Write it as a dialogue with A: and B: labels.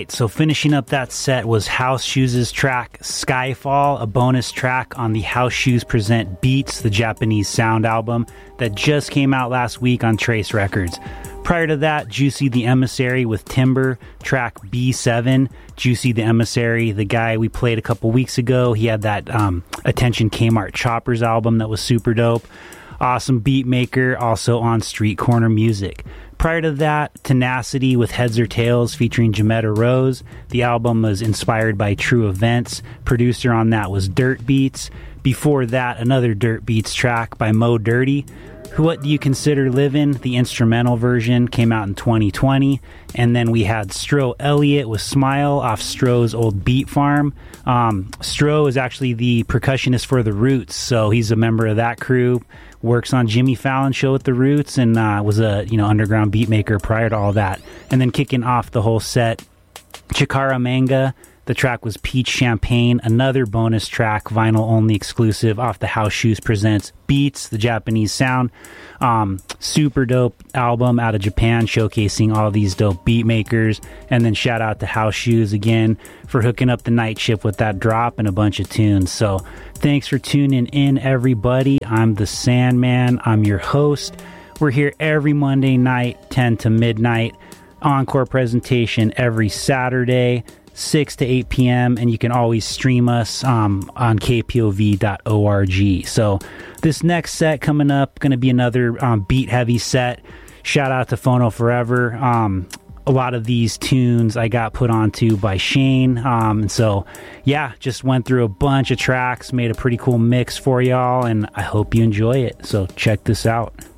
A: right, so finishing up that set was House Shoes' track Skyfall, a bonus track on the House Shoes Present Beats, the Japanese sound album that just came out last week on Trace Records. Prior to that, Juicy the Emissary with Timber, track B7. Juicy the Emissary, the guy we played a couple weeks ago, he had that Attention Kmart Choppers album that was super dope. Awesome beat maker, also on Street Corner Music. Prior to that, Tenacity with Heads or Tails featuring Jametta Rose. The album was inspired by true events. Producer on that was Dirt Beats. Before that, another Dirt Beats track by Mo Dirty. What Do You Consider Livin'? The instrumental version came out in 2020. And then we had Stro Elliott with Smile off Stro's old Beat Farm. Stro is actually the percussionist for The Roots, so he's a member of that crew. Works on Jimmy Fallon's show with The Roots and was a underground beat maker prior to all that. And then kicking off the whole set, Chikara Manga. The track was Peach Champagne, another bonus track, vinyl only exclusive off the House Shoes Presents Beats, the Japanese sound. Super dope album out of Japan, showcasing all these dope beat makers. And then shout out to House Shoes again for hooking up the night shift with that drop and a bunch of tunes. So thanks for tuning in, everybody. I'm the Sandman. I'm your host. We're here every Monday night, 10 to midnight. Encore presentation every Saturday, 6 to 8 p.m. and you can always stream us on kpov.org. So this next set coming up, going to be another beat heavy set. Shout out to Phono Forever. A lot of these tunes I got put onto by Shane. And so yeah, just went through a bunch of tracks, made a pretty cool mix for y'all, and I hope you enjoy it. So check this out.